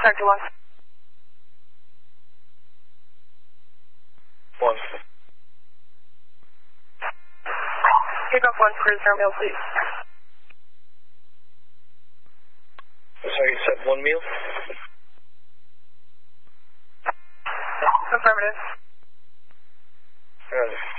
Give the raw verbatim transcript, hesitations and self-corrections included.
Sector one. One. Pick up one prisoner meal, please. Sorry, you said one meal? Affirmative. Alright.